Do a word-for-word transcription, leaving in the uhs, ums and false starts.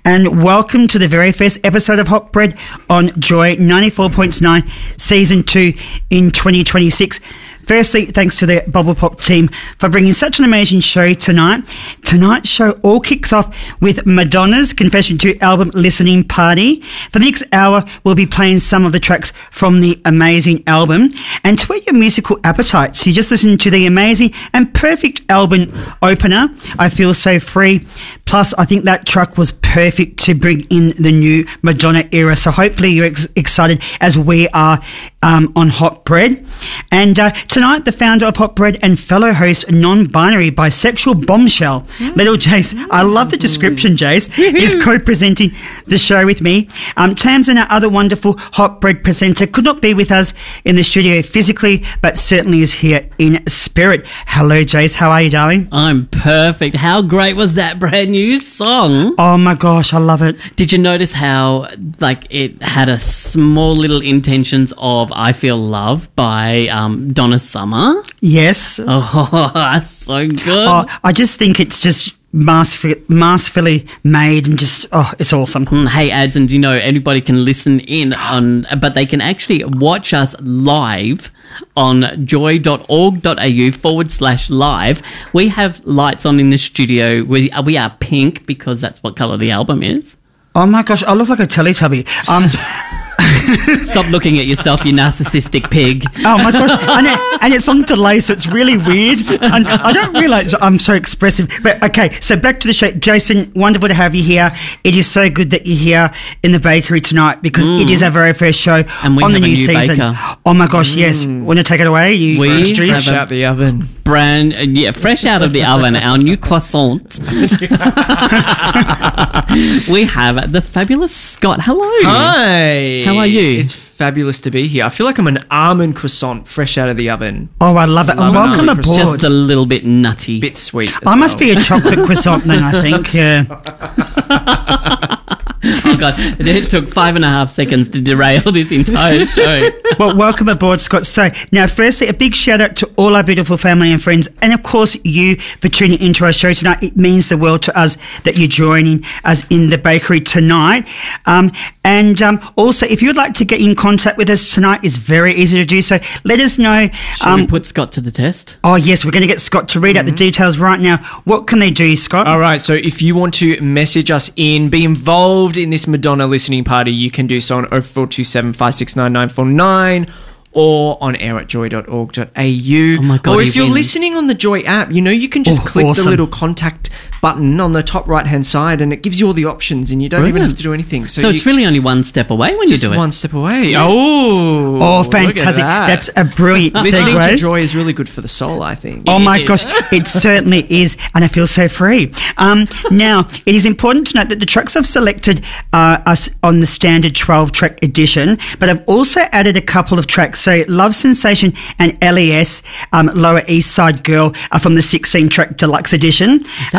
and welcome to the very first episode of Hot Bread on Joy ninety-four point nine Season two in twenty twenty-six. Firstly, thanks to the Bubble Pop team for bringing such an amazing show tonight. Tonight's show all kicks off with Madonna's Confession two album listening party. For the next hour, we'll be playing some of the tracks from the amazing album. And to whet your musical appetites, you just listened to the amazing and perfect album opener, I Feel So Free. Plus, I think that track was perfect to bring in the new Madonna era. So hopefully you're ex- excited as we are um, on Hot Bread. And uh, tonight, the founder of Hot Bread and fellow host, non-binary bisexual bombshell, mm. Little Jace, I love the description, Jace, is co-presenting the show with me. Um, Tams and our other wonderful Hot Bread presenter could not be with us in the studio physically, but certainly is here in spirit. Hello, Jace. How are you, darling? I'm perfect. How great was that brand new song? Oh, my gosh. I love it. Did you notice how, like, it had a small little intentions of I Feel Love by um, Donna Summer? Yes. Oh, that's so good. Oh, I just think it's just masterfully, masterfully made and just, oh, it's awesome. Mm, hey, Ads, and you know, anybody can listen in on, but they can actually watch us live on joy.org.au forward slash live. We have lights on in the studio. We, we are pink because that's what colour the album is. Oh, my gosh, I look like a Teletubby. Um... Stop looking at yourself, you narcissistic pig. Oh, my gosh. And, it, and it's on delay, so it's really weird. And I don't realise I'm so expressive. But, okay, so back to the show. Jason, wonderful to have you here. It is so good that you're here in the bakery tonight because mm. it is our very first show and we on the new, new season. Baker. Oh, my gosh, mm. yes. Want to take it away? You we fresh out the oven. Brand, uh, yeah, fresh out of the oven, our new croissant. We have the fabulous Scott. Hello. Hi. How are you? It's fabulous to be here. I feel like I'm an almond croissant fresh out of the oven. Oh, I love it. Love and welcome an aboard. Just a little bit nutty. Bit sweet as I well. must be a chocolate croissant then, I think. Yeah. Oh, God. It took five and a half seconds to derail this entire show. Well, welcome aboard, Scott. So, now, firstly, a big shout out to all our beautiful family and friends, and of course, you for tuning into our show tonight. It means the world to us that you're joining us in the bakery tonight. Um, and um, also, if you'd like to get in contact with us tonight, it's very easy to do so. Let us know. Should um, we put Scott to the test? Oh, yes, we're going to get Scott to read mm-hmm. out the details right now. What can they do, Scott? All right, so if you want to message us in, be involved in this Madonna listening party, you can do so on oh four two seven, five six nine, nine four nine or on air at joy dot org dot a u. Oh my God, or if you're wins. listening on the Joy app, you know, you can just oh, click awesome. the little contact button on the top right-hand side and it gives you all the options and you don't Brilliant. even have to do anything. So, So you, it's really only one step away when you just do it. one step away. Oh, Oh, look at fantastic. that. That's a brilliant Listening segue. to Joy is really good for the soul, I think. Oh, my gosh, it certainly is, and I feel so free. Um, now, it is important to note that the tracks I've selected are us on the standard twelve-track edition, but I've also added a couple of tracks. So, Love Sensation and L E S, um, Lower East Side Girl, are from the sixteen-track deluxe edition.